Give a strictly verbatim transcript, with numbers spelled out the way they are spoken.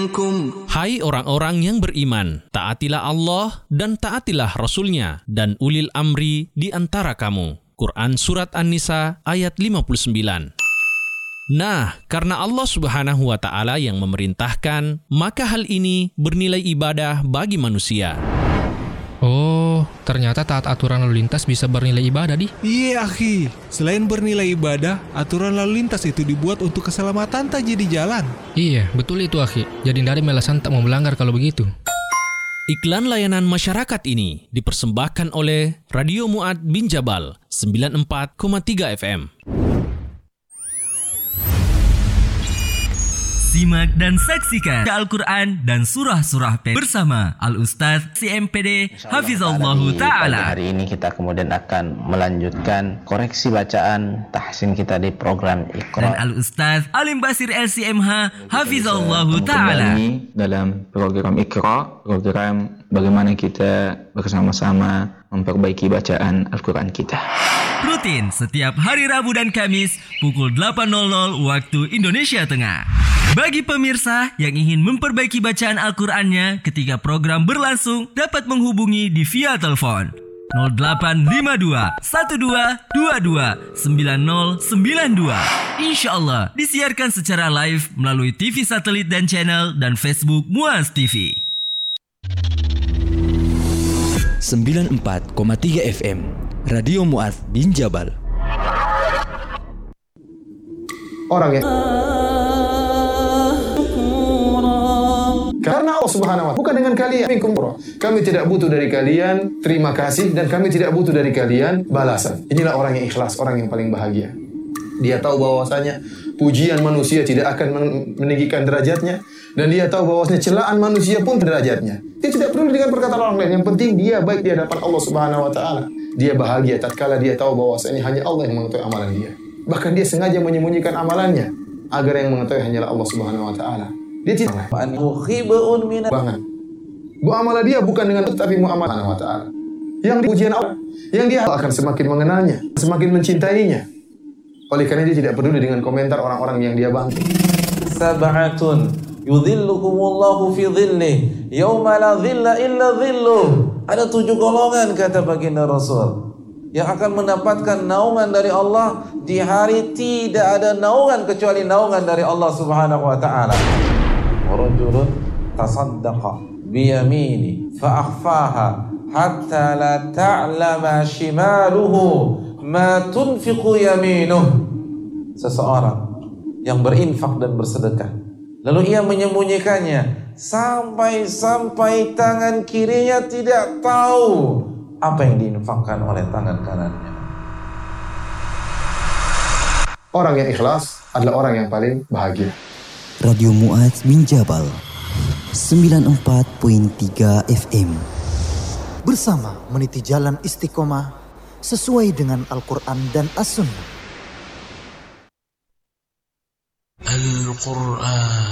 منكم. Hai orang-orang yang beriman, taatilah Allah dan taatilah Rasul-Nya dan ulil amri di antara kamu. Quran Surat An-Nisa ayat lima puluh sembilan. Nah, karena Allah Subhanahu wa Ta'ala yang memerintahkan, maka hal ini bernilai ibadah bagi manusia. Oh, ternyata taat aturan lalu lintas bisa bernilai ibadah, di? Iya, akhi. Selain bernilai ibadah, aturan lalu lintas itu dibuat untuk keselamatan tadi di jalan. Iya, betul itu, akhi. Jadi tidak ada alasan tak mau melanggar kalau begitu. Iklan layanan masyarakat ini dipersembahkan oleh Radio Mu'ad bin Jabal sembilan puluh empat koma tiga F M. Simak dan saksikan Al-Quran dan surah-surah P bersama Al-Ustaz C M P D Hafizallahu Ta'ala. Hari ini kita kemudian akan melanjutkan koreksi bacaan tahsin kita di program Iqra. Dan Al-Ustaz Alim Basir L C M H Hafizallahu Ta'ala. Dalam program Iqra, program bagaimana kita bersama-sama memperbaiki bacaan Al-Quran kita. Rutin setiap hari Rabu dan Kamis pukul delapan waktu Indonesia Tengah. Bagi pemirsa yang ingin memperbaiki bacaan Al-Qurannya ketika program berlangsung, dapat menghubungi di via telepon nol delapan lima dua satu dua dua dua sembilan nol sembilan dua. Insya Allah disiarkan secara live melalui T V satelit dan channel dan Facebook Muaz T V. sembilan puluh empat koma tiga F M Radio Mu'ad bin Jabal. Orang yang karena Allah Subhanahu wa ta'ala bukan dengan kalian. Kami tidak butuh dari kalian terima kasih dan kami tidak butuh dari kalian balasan. Inilah orang yang ikhlas, orang yang paling bahagia. Dia tahu bahwasanya pujian manusia tidak akan meninggikan derajatnya dan dia tahu bahwasanya celaan manusia pun derajatnya. Dia tidak perlu dengan perkataan orang lain. Yang penting dia baik di hadapan Allah Subhanahu wa ta'ala. Dia bahagia tatkala dia tahu bahwasanya hanya Allah yang mengetahui amalan dia. Bahkan dia sengaja menyembunyikan amalannya agar yang mengetahui hanyalah Allah Subhanahu wa ta'ala. Dia tidak banget. Muamalah dia bukan dengan tapi muamalah Allah Ta'ala. Yang dipujian Allah, yang dia akan semakin mengenalnya, semakin mencintainya. Oleh karena dia tidak peduli dengan komentar orang-orang yang dia bantu. Sab'atun yudhillukumullahu fi dhillih yauma la dhilla illa dhilluh. Ada tujuh golongan kata baginda Rasul yang akan mendapatkan naungan dari Allah di hari tidak ada naungan kecuali naungan dari Allah Subhanahu wa ta'ala. Rajulun tasaddaqa biyamini fa akhfaha hatta la ta'lama shimaluhu ma tunfiqu yaminuh. Seseorang yang berinfak dan bersedekah lalu ia menyembunyikannya sampai-sampai tangan kirinya tidak tahu apa yang diinfakkan oleh tangan kanannya. Orang yang ikhlas adalah orang yang paling bahagia. Radio Mu'ad bin Jabal sembilan puluh empat koma tiga F M. Bersama meniti jalan istiqomah sesuai dengan Al-Quran dan As-Sunnah. Al-Quran